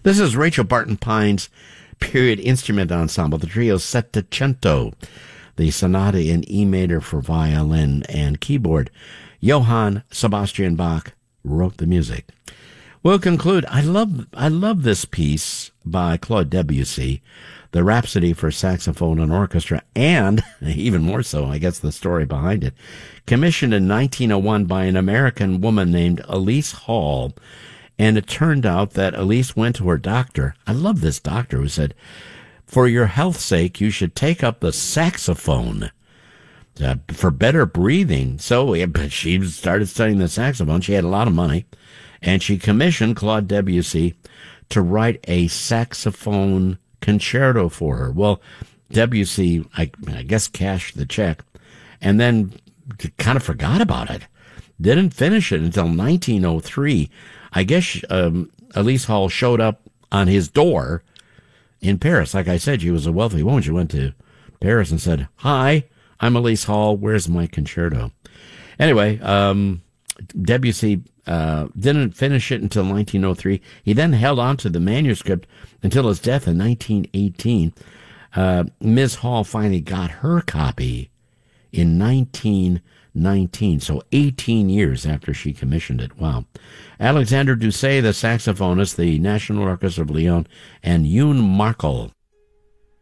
This is Rachel Barton Pine's period instrument ensemble, the trio Settecento, the sonata in E major for violin and keyboard. Johann Sebastian Bach wrote the music. We'll conclude. I love this piece by Claude Debussy, the Rhapsody for Saxophone and Orchestra, and even more so, I guess, the story behind it. Commissioned in 1901 by an American woman named Elise Hall, and it turned out that Elise went to her doctor. I love this doctor who said, for your health's sake, you should take up the saxophone for better breathing. So she started studying the saxophone. She had a lot of money, and she commissioned Claude Debussy to write a saxophone concerto for her. Well, Debussy, I guess, cashed the check and then kind of forgot about it. Didn't finish it until 1903. I guess Elise Hall showed up on his door in Paris. Like I said, she was a wealthy woman. She went to Paris and said, "Hi, I'm Elise Hall. Where's my concerto?" Anyway, Debussy didn't finish it until 1903. He then held on to the manuscript until his death in 1918. Ms. Hall finally got her copy in 1919, so 18 years after she commissioned it. Wow. Alexandre Doucet, the saxophonist, the National Orchestra of Lyon, and Yoon Markel